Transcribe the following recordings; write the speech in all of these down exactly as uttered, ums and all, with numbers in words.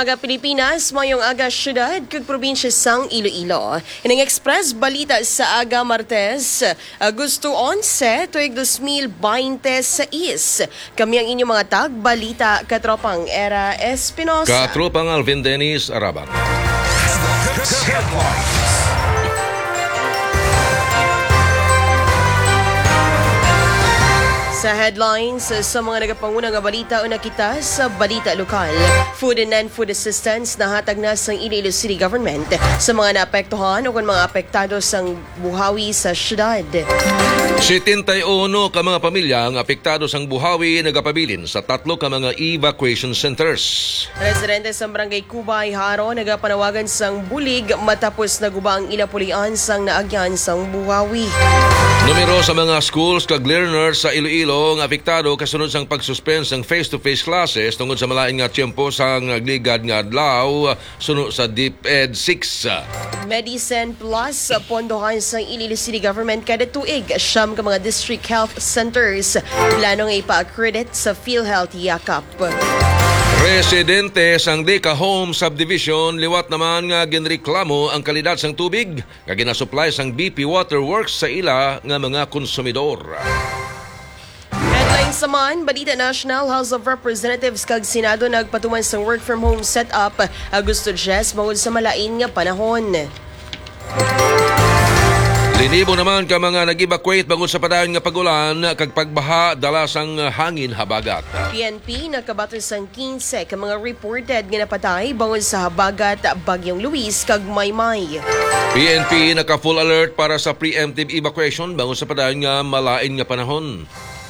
aga Pilipinas, mayong aga syudad kag probinsya sang Iloilo. Ining express balita sa aga Martes, Agosto onse, tuig dos mil veintiséis. Kami ang inyong mga tag balita katropang Era Espinosa. Katropang Alvin Dennis Arabang. Sa headlines, sa mga nagapangunang nga balita, una kita sa balita lokal. Food and non-food assistance na hatag na sa Iloilo City Government sa mga naapektuhan o kung mga apektado sa buhawi sa syudad. setenta-uno ka mga pamilya ang apektado sa buhawi nagapabilin sa tatlo ka mga evacuation centers. Residente sa Barangay Kubay, Haro, nagapanawagan sang bulig matapos naguba ang ilapulian sang naagyan sang buhawi. Numero sa mga schools kag learners sa Iloilo ang apektado kasunod sang pagsuspend sang face-to-face classes tungod sa malain nga tiyempo sang nagligad nga adlaw sunod sa DepEd six. Medicine Plus pondohan sa Iloilo City Government kada tuig siyam ka mga district health centers planong ipa-accredit sa PhilHealth Yakap. Residente sang Deka Home Subdivision liwat naman nga ginreklamo ang kalidad sang tubig nga ginasupply sang B P Waterworks sa ila nga mga konsumidor. Headlines naman, Balita National, House of Representatives kag Senado nagpatuman sang work from home setup Agosto Jes bangod sa malain nga panahon. Linibo naman ka mga nag-evacuate bangod sa padayon nga pagulan kag pagbaha dala sang hangin habagat. P N P nakabato sang quince ka mga reported nga napatay bangod sa habagat Bagyong Luis kag Maymay. P N P naka full alert para sa preemptive evacuation bangod sa padayon nga malain nga panahon.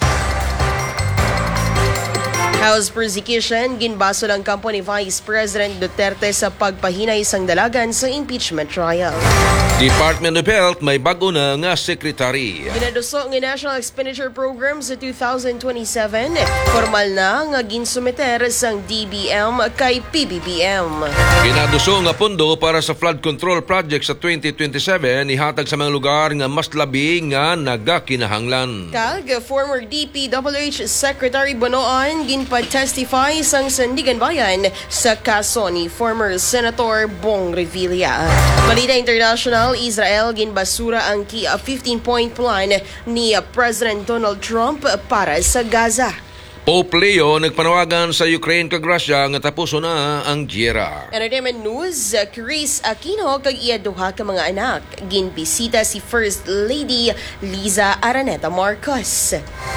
House persecution, ginbaso lang kampo ni Vice President Duterte sa pagpahinay sang dalagan sa impeachment trial. Department of Health may bago na nga sekretary. Ginaduso ng National Expenditure Program sa two thousand twenty-seven, formal na nga ginsumiter sang D B M kay P B B M. Ginaduso nga pondo para sa flood control project sa twenty twenty-seven ihatag sa mga lugar nga mas labi nga nagakinahanglan. Kag former D P W H Secretary Bonoan ginpa-testify sang Sandigan Bayan sa kaso ni former Senator Bong Revilla. Balita International, Israel ginbasura ang fifteen-point plan ni President Donald Trump para sa Gaza. Pope Leo nagpanawagan sa Ukraine kag Russia nga tapuso na ang giyera. Entertainment news, Chris Aquino kag iya duha ka mga anak ginbisita si First Lady Liza Araneta Marcos.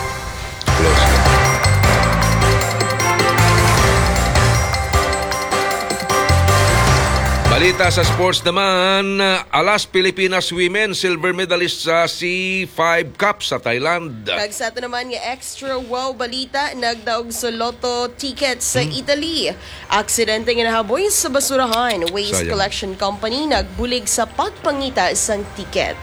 Balita sa sports naman, alas Pilipinas women silver medalist sa C five Cup sa Thailand. Kag sa ato naman nga extra wow balita, nagdaog sa lotto ticket sa hmm. Italy. Aksidente nga nahaboy sa basurahan. Waste Sayang. Collection Company nagbulig sa pagpangita sang ticket.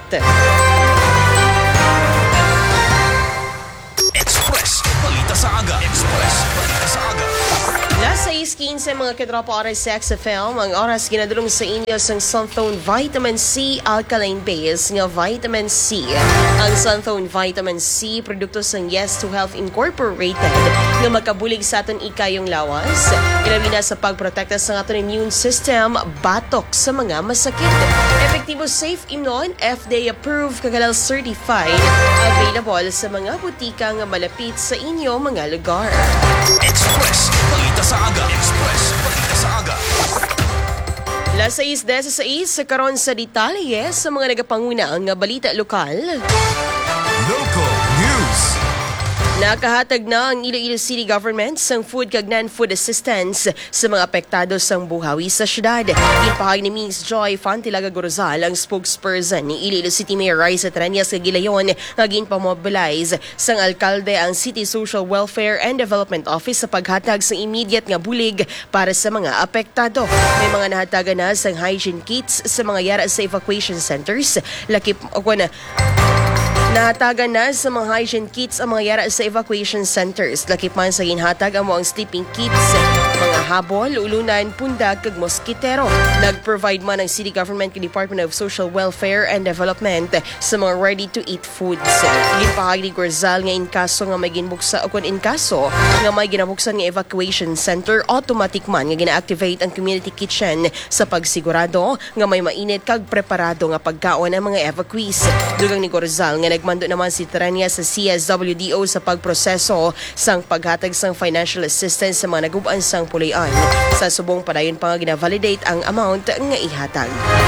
Express balita sa aga. Express balita sa aga. Last sais quince mga katropa oras sa X F M, ang oras ginadulong sa inyo sang Sunthone Vitamin C Alkaline Base nga Vitamin C. Ang Sunthone Vitamin C, produkto sang Yes to Health Incorporated nga makabulig sa aton ikayong lawas. Ilabi na sa pagprotekta sa aton immune system, batok sa mga masakit. Epektibo safe immune, F D A approved, kagalal certified. Available sa mga butika nga malapit sa inyo mga lugar. Express balita sa aga. Express balita sa aga. Las sais desiseis sa karon sa detalye sa mga nagapanguna nga balita lokal. Local news. Nakahatag na ang Iloilo City Government sang food kag non-food assistance sa mga apektado sang buhawi sa syudad. Ginpahag ni Miss Joy Fantilaga Gorzal, ang spokesperson ni Iloilo City Mayor Raisa Tranias Cagilayon, nga ginpamobilize sang alkalde ang City Social Welfare and Development Office sa paghatag sa immediate nga bulig para sa mga apektado. May mga nahatagan na sang hygiene kits sa mga yara sa evacuation centers. Lakip ako na Nahatagan na sa mga hygiene kits ang mga yara sa evacuation centers. Lakip man sa ginhatag ang mga sleeping kits mga habol, ulunan, pundag kag moskitero. Nag-provide man ang City Government kag Department of Social Welfare and Development sa mga ready-to-eat foods. Ginpahag ni Gorzal nga in kaso nga may ginbuksa o kun in kaso nga may ginabuksan nga evacuation center, automatic man nga gina-activate ang community kitchen sa pagsigurado nga may mainit kag preparado nga pagkaon ang mga evacuees. Dugang ni Gorzal nga nagmando naman si Trania sa C S W D O sa pagproseso sang paghatag sang financial assistance sa mga naguban sang pulian. Sa subong padayon pa nga gina-validate ang amount nga ihatag.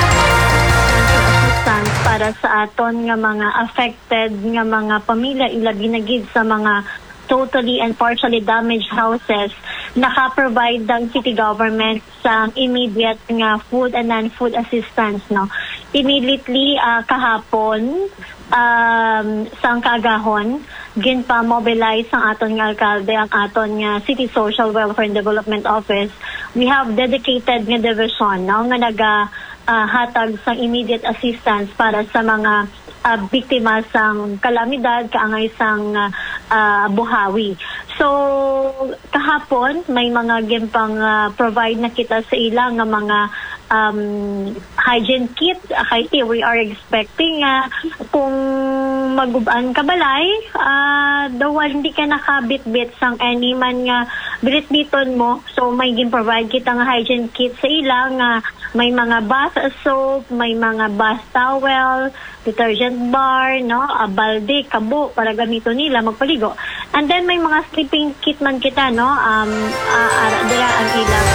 Para sa aton nga mga affected nga mga pamilya, ilabi na gid sa mga totally and partially damaged houses, naka-provide ang city government sa immediate nga food and non-food assistance. No? Immediately uh, kahapon, um, sang kaagahon, ginpa-mobilize ang aton nga alkalde, ang aton nga City Social Welfare and Development Office. We have dedicated nga division no? nga naga uh, hatag sa immediate assistance para sa mga uh, biktima sang kalamidad, kaangay sang uh, uh, buhawi. So, kahapon, may mga gimpang uh, provide na kita sa ilang nga mga um, hygiene kit. Kahit we are expecting uh, kung magubaan ka balay, uh, daw hindi ka nakabit-bit sang any man nga bilit-biton mo. So, may gin-provide kita nga hygiene kit sa ilang. Uh, may mga bath soap, may mga bath towel, detergent bar, no, a balde, kabo para gamito nila magpaligo. And then may mga sleeping kit man kita, no, um uh, ara dira ang ilang.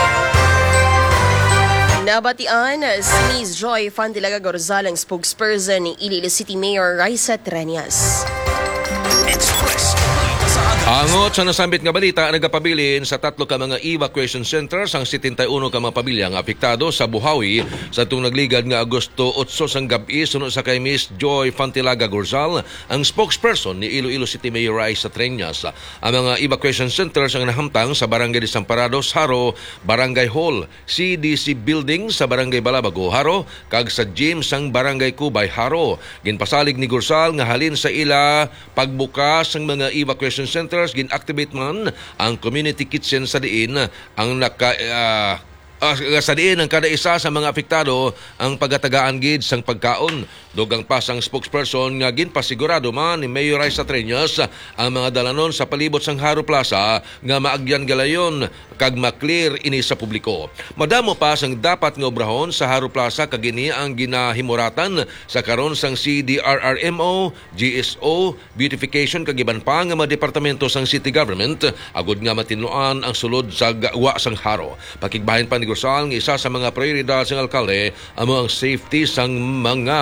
Nabatian si Miz Joy Fantilaga Gorzal ang spokesperson ni Iloilo City Mayor Raisa Tranias. Express. Angot sa nasambit nga balita, nagapabilin sa tatlo ka mga evacuation centers ang setenta-uno ka mga pamilya nga apektado sa Buhawi sa itong nagligad nga Agosto eight sang gabi sunod sa kay Miss Joy Fantilaga Gorzal, ang spokesperson ni Iloilo City Mayor Raisa Tranias. Ang mga evacuation centers ang nahamtang sa Barangay Desamparados, Haro, Barangay Hall, C D C Building sa Barangay Balabago, Haro, kag sa gym sang Barangay Kubay, Haro. Ginpasalig ni Gorzal nga halin sa ila pagbukas ng mga evacuation centers, gin-activate man ang community kitchen sa diin ang naka uh, uh, sa diin ang kada isa sa mga apektado ang pagatagaan gid sang pagkaon. Dugang pasang spokesperson nga ginpasigurado man ni Mayor Raisa Tranias ang mga dalanon sa palibot sang Haro Plaza nga maagyan galayon kag maklear ini sa publiko. Madamo pa sang dapat nga obrahon sa Haro Plaza kag ini ang ginahimuratan sa karon sang C D R R M O, G S O, beautification kag iban pa nga mga departamento sang city government agud nga matinluan ang sulod sa gawa sang Haro. Pakigbahin pa ni Gorzal nga isa sa mga prioridad sang alkalde amo ang safety sang mga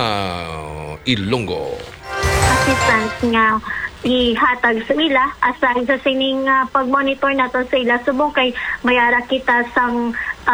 Ilonggo. Assistance nga ihatag sa ila aside sa sining uh, pag-monitor nato sa ila subong kay mayara kita sang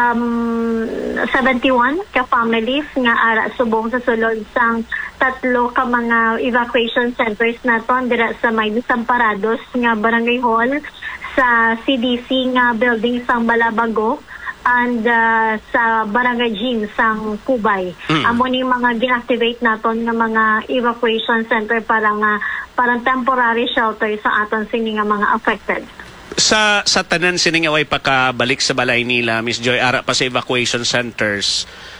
um, seventy-one ka families nga ara subong sa sulod sang tatlo ka mga evacuation centers naton dira sa may Desamparados nga Barangay Hall, sa C D C nga building sang Balabago, and uh, sa Barangay Gym sang Kubay. Mm. Amo ni mga gi-activate naton nga mga evacuation center para nga parang temporary shelter sa aton sini nga mga affected. Sa sa tanan sini nga way pakabalik sa balay nila, Miss Joy, ara pa sa evacuation centers,